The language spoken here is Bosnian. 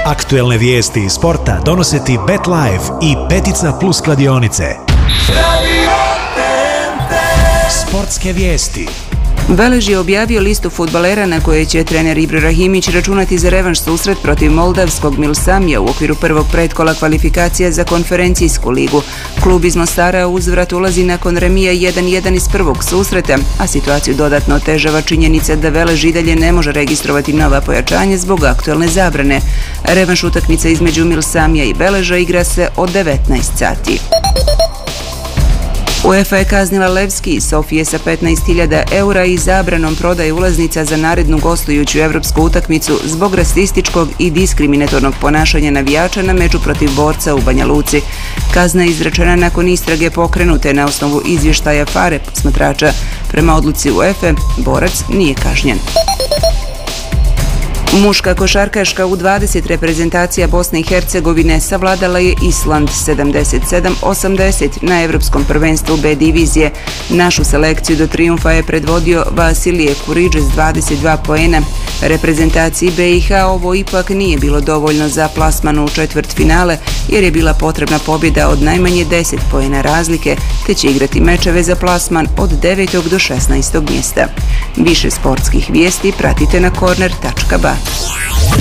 Aktuelne vijesti iz sporta donose ti BetLife i Petica Plus kladionice. Sportske vijesti. Velež je objavio listu fudbalera na koje će trener Ibra Rahimić računati za revanš susret protiv moldavskog Milsamija u okviru prvog pretkola kvalifikacija za konferencijsku ligu. Klub iz Mostara uzvrat ulazi nakon remija 1-1 iz prvog susreta, a situaciju dodatno otežava činjenica da Velež i dalje ne može registrovati nova pojačanja zbog aktuelne zabrane. Revanš utakmica između Milsamija i Veleža igra se od 19 sati. UEFA je kaznila Levski iz Sofije sa 15.000 eura i zabranom prodaje ulaznica za narednu gostujuću evropsku utakmicu zbog rasističkog i diskriminatornog ponašanja navijača na meču protiv Borca u Banja Luci. Kazna je izrečena nakon istrage pokrenute na osnovu izvještaja FARE posmatrača. Prema odluci UEFA, Borac nije kažnjen. Muška košarkaška U20 reprezentacija Bosne i Hercegovine savladala je Island 77-80 na Evropskom prvenstvu B divizije. Našu selekciju do trijumfa je predvodio Vasilije Kuriđe s 22 poena. Reprezentaciji BiH ovo ipak nije bilo dovoljno za plasman u četvrtfinale jer je bila potrebna pobjeda od najmanje 10 poena razlike, te će igrati mečeve za plasman od 9. do 16. mjesta. Više sportskih vijesti pratite na corner.ba.